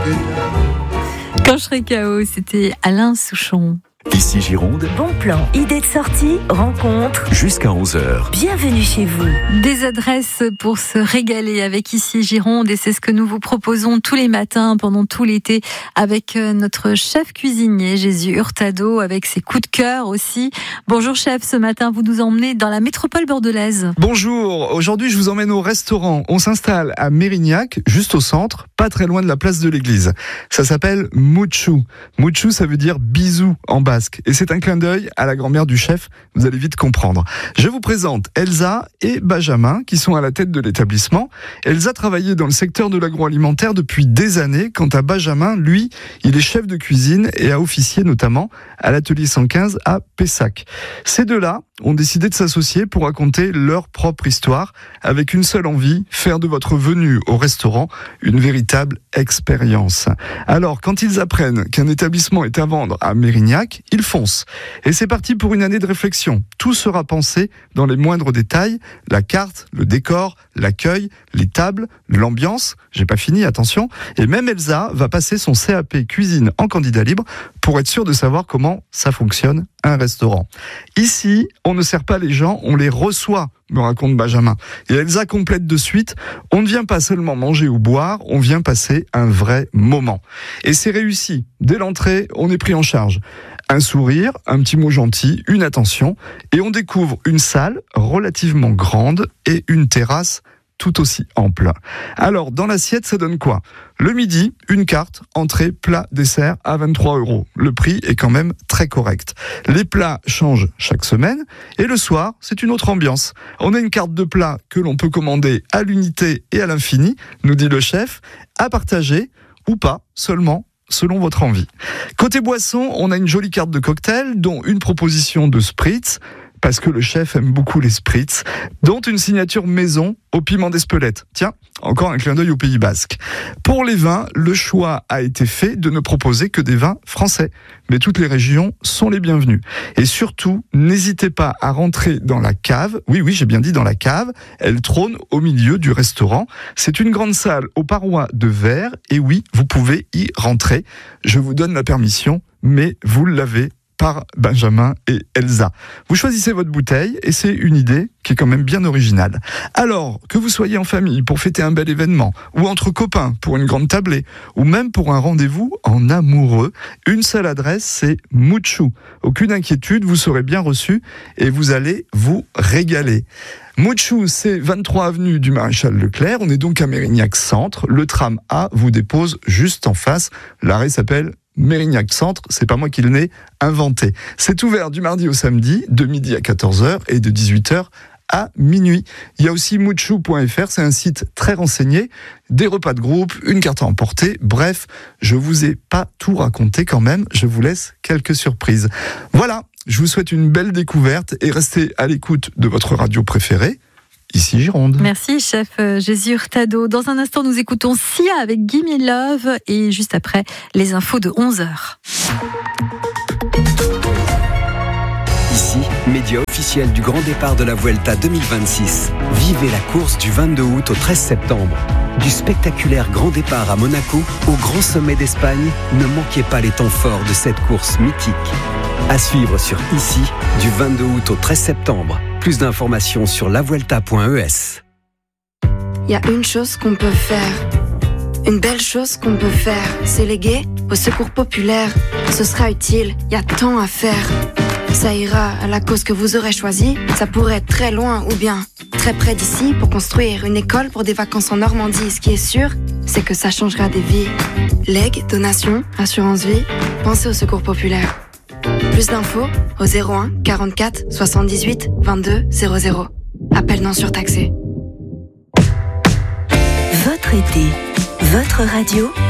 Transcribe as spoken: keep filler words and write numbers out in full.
Quand je serai K O, c'était Alain Souchon. Ici Gironde. Bon plan, idée de sortie, rencontre. Jusqu'à onze heures. Bienvenue chez vous. Des adresses pour se régaler avec Ici Gironde, et c'est ce que nous vous proposons tous les matins pendant tout l'été avec notre chef cuisinier Jésus Hurtado, avec ses coups de cœur aussi. Bonjour chef, ce matin vous nous emmenez dans la métropole bordelaise. Bonjour, aujourd'hui je vous emmène au restaurant. On s'installe à Mérignac, juste au centre, pas très loin de la place de l'église. Ça s'appelle Muchu. Muchu, ça veut dire bisou en basque. Et c'est un clin d'œil à la grand-mère du chef, vous allez vite comprendre. Je vous présente Elsa et Benjamin qui sont à la tête de l'établissement. Elsa travaillait dans le secteur de l'agroalimentaire depuis des années, quant à Benjamin, lui, il est chef de cuisine et a officié notamment à l'atelier cent quinze à Pessac. Ces deux-là ont décidé de s'associer pour raconter leur propre histoire avec une seule envie, faire de votre venue au restaurant une véritable expérience. Alors, quand ils apprennent qu'un établissement est à vendre à Mérignac, ils foncent. Et c'est parti pour une année de réflexion. Tout sera pensé dans les moindres détails, la carte, le décor, l'accueil, les tables, l'ambiance, j'ai pas fini, attention, et même Elsa va passer son C A P cuisine en candidat libre pour être sûr de savoir comment ça fonctionne un restaurant. Ici, on ne sert pas les gens, on les reçoit, me raconte Benjamin. Et Elsa complète de suite, on ne vient pas seulement manger ou boire, on vient passer un vrai moment. Et c'est réussi. Dès l'entrée, on est pris en charge. Un sourire, un petit mot gentil, une attention, et on découvre une salle relativement grande et une terrasse tout aussi ample. Alors, dans l'assiette, ça donne quoi ? Le midi, une carte, entrée, plat, dessert à vingt-trois euros. Le prix est quand même très correct. Les plats changent chaque semaine et le soir, c'est une autre ambiance. On a une carte de plats que l'on peut commander à l'unité et à l'infini, nous dit le chef, à partager ou pas, seulement selon votre envie. Côté boisson, on a une jolie carte de cocktail, dont une proposition de spritz, parce que le chef aime beaucoup les spritz, dont une signature maison au piment d'Espelette. Tiens, encore un clin d'œil au Pays Basque. Pour les vins, le choix a été fait de ne proposer que des vins français. Mais toutes les régions sont les bienvenues. Et surtout, n'hésitez pas à rentrer dans la cave. Oui, oui, j'ai bien dit dans la cave. Elle trône au milieu du restaurant. C'est une grande salle aux parois de verre. Et oui, vous pouvez y rentrer. Je vous donne la permission, mais vous l'avez par Benjamin et Elsa. Vous choisissez votre bouteille et c'est une idée qui est quand même bien originale. Alors, que vous soyez en famille pour fêter un bel événement, ou entre copains pour une grande tablée, ou même pour un rendez-vous en amoureux, une seule adresse, c'est Muchu. Aucune inquiétude, vous serez bien reçu et vous allez vous régaler. Muchu, c'est vingt-trois avenue du Maréchal Leclerc. On est donc à Mérignac Centre. Le tram A vous dépose juste en face. L'arrêt s'appelle Mérignac Centre, c'est pas moi qui l'ai inventé. C'est ouvert du mardi au samedi, de midi à quatorze heures et de dix-huit heures à minuit. Il y a aussi muchu point f r, c'est un site très renseigné, des repas de groupe, une carte à emporter, bref, je vous ai pas tout raconté quand même, je vous laisse quelques surprises. Voilà, je vous souhaite une belle découverte et restez à l'écoute de votre radio préférée. Ici Gironde. Merci chef Jésus Hurtado. Dans un instant, nous écoutons Sia avec Gimme Love et juste après, les infos de onze heures. Ici, média officiel du grand départ de la Vuelta deux mille vingt-six. Vivez la course du vingt-deux août au treize septembre. Du spectaculaire grand départ à Monaco au grand sommet d'Espagne, ne manquez pas les temps forts de cette course mythique. À suivre sur Ici, du vingt-deux août au treize septembre. Plus d'informations sur la vuelta point e s. Il y a une chose qu'on peut faire, une belle chose qu'on peut faire, c'est léguer au secours populaire. Ce sera utile, il y a tant à faire. Ça ira à la cause que vous aurez choisie, ça pourrait être très loin ou bien très près d'ici pour construire une école pour des vacances en Normandie. Ce qui est sûr, c'est que ça changera des vies. Legs, donations, assurance vie, pensez au secours populaire. Plus d'infos au zéro un quarante-quatre soixante-dix-huit vingt-deux zéro zéro. Appel non surtaxé. Votre été, votre radio,